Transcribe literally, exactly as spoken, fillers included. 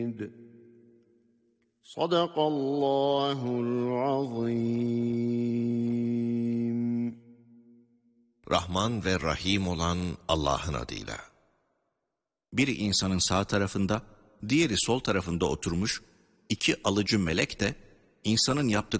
Sadakallahul azim. Rahman ve Rahim olan Allah'ın adıyla. Biri insanın sağ tarafında, diğeri sol tarafında oturmuş, iki alıcı melek de insanın yaptıklarını